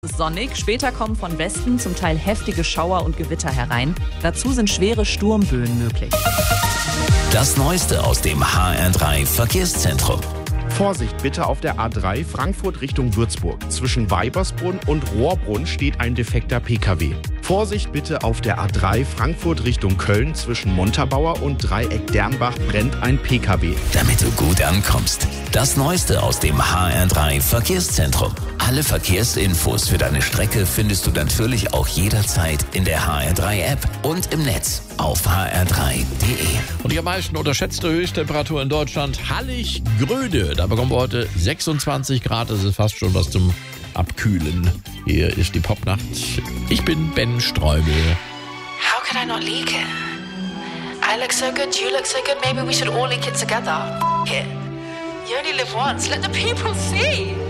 Es ist sonnig, später kommen von Westen zum Teil heftige Schauer und Gewitter herein. Dazu sind schwere Sturmböen möglich. Das Neueste aus dem HR3 Verkehrszentrum. Vorsicht bitte auf der A3 Frankfurt Richtung Würzburg. Zwischen Weibersbrunn und Rohrbrunn steht ein defekter Pkw. Vorsicht bitte auf der A3 Frankfurt Richtung Köln. Zwischen Montabaur und Dreieck Dernbach brennt ein Pkw. Damit du gut ankommst. Das Neueste aus dem HR3 Verkehrszentrum. Alle Verkehrsinfos für deine Strecke findest du natürlich auch jederzeit in der HR3-App und im Netz auf hr3.de. Und die am meisten unterschätzte Höchsttemperatur in Deutschland, Hallig-Gröde. Da bekommen wir heute 26 Grad. Das ist fast schon was zum Abkühlen. Hier ist die Popnacht. Ich bin Ben Streubel. How could I not leak it? I look so good, you look so good. Maybe we should all leak it together. F it. You only live once. Let the people see.